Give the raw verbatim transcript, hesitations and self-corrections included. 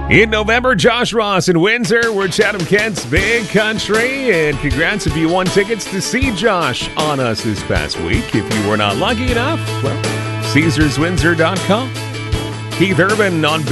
In November, Josh Ross in Windsor. We're Chatham Kent's Big Country. And congrats if you won tickets to see Josh on us this past week. If you were not lucky enough, well, Caesars Windsor dot com. Keith Urban on